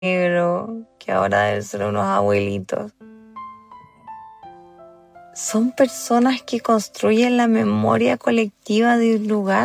negro, que ahora deben ser unos abuelitos. Son personas que construyen la memoria colectiva de un lugar.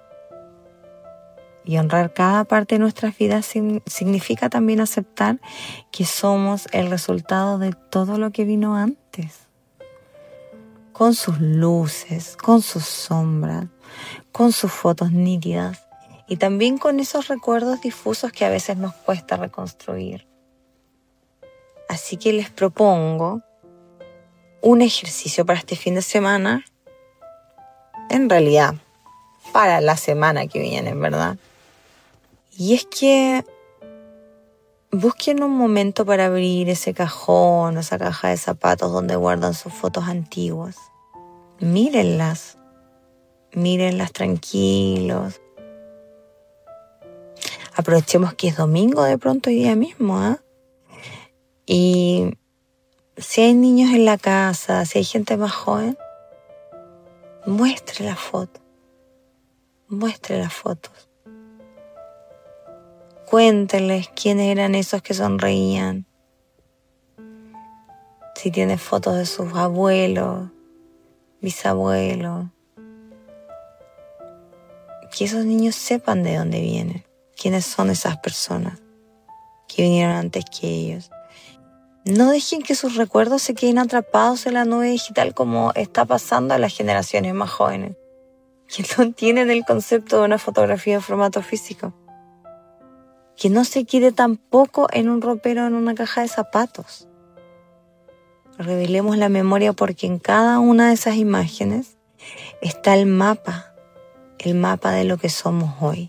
Y honrar cada parte de nuestras vidas significa también aceptar que somos el resultado de todo lo que vino antes. Con sus luces, con sus sombras, con sus fotos nítidas y también con esos recuerdos difusos que a veces nos cuesta reconstruir. Así que les propongo un ejercicio para este fin de semana, en realidad para la semana que viene, ¿verdad? Y es que busquen un momento para abrir ese cajón, esa caja de zapatos donde guardan sus fotos antiguas. Mírenlas tranquilos. Aprovechemos que es domingo de pronto hoy día mismo, ¿eh? Y si hay niños en la casa, si hay gente más joven, muestre las fotos. Cuéntenles quiénes eran esos que sonreían. Si tienen fotos de sus abuelos, bisabuelos. Que esos niños sepan de dónde vienen, quiénes son esas personas que vinieron antes que ellos. No dejen que sus recuerdos se queden atrapados en la nube digital como está pasando a las generaciones más jóvenes, que no tienen el concepto de una fotografía en formato físico. Que no se quede tampoco en un ropero o en una caja de zapatos. Revelemos la memoria porque en cada una de esas imágenes está el mapa de lo que somos hoy.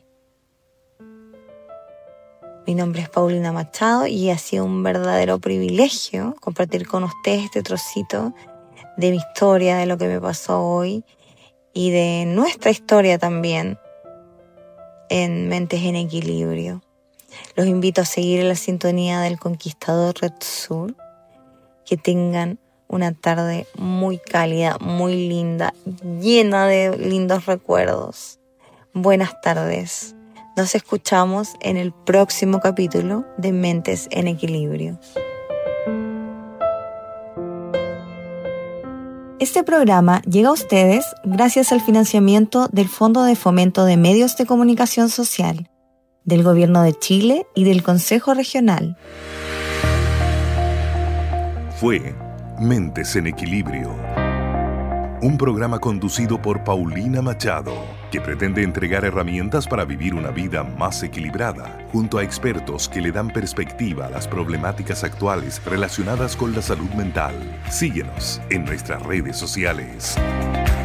Mi nombre es Paulina Machado y ha sido un verdadero privilegio compartir con ustedes este trocito de mi historia, de lo que me pasó hoy y de nuestra historia también en Mentes en Equilibrio. Los invito a seguir en la sintonía del Conquistador Red Sur. Que tengan una tarde muy cálida, muy linda, llena de lindos recuerdos. Buenas tardes. Nos escuchamos en el próximo capítulo de Mentes en Equilibrio. Este programa llega a ustedes gracias al financiamiento del Fondo de Fomento de Medios de Comunicación Social, del Gobierno de Chile y del Consejo Regional. Fue Mentes en Equilibrio, un programa conducido por Paulina Machado, que pretende entregar herramientas para vivir una vida más equilibrada, junto a expertos que le dan perspectiva a las problemáticas actuales relacionadas con la salud mental. Síguenos en nuestras redes sociales.